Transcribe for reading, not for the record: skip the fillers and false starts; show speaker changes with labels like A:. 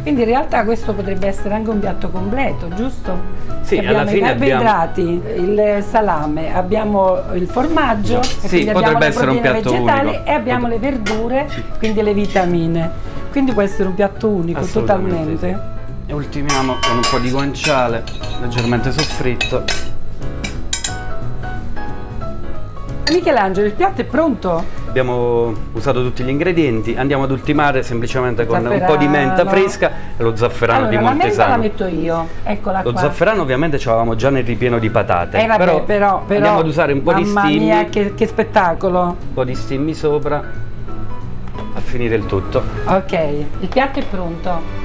A: Quindi in realtà questo potrebbe essere anche un piatto completo, giusto?
B: Sì,
A: abbiamo
B: alla fine
A: i carboidrati, il salame, abbiamo il formaggio,
B: sì,
A: quindi abbiamo
B: potrebbe
A: le
B: essere un
A: proteine
B: piatto
A: vegetali
B: unico.
A: e abbiamo le verdure, quindi le vitamine. Quindi può essere un piatto unico,
B: Assolutamente
A: totalmente.
B: sì. E ultimiamo con un po' di guanciale leggermente soffritto.
A: Michelangelo, il piatto è pronto?
B: Abbiamo usato tutti gli ingredienti, andiamo ad ultimare semplicemente con un po' di menta fresca e lo zafferano di
A: allora, la menta
B: Montesano.
A: la metto io, eccola
B: Lo
A: qua.
B: zafferano ovviamente ce l'avevamo già nel ripieno di patate,
A: Vabbè, però
B: andiamo ad usare un po' di
A: mamma
B: stimmi,
A: mia, che spettacolo.
B: un po' di stimmi sopra a finire il tutto.
A: Ok, il piatto è pronto.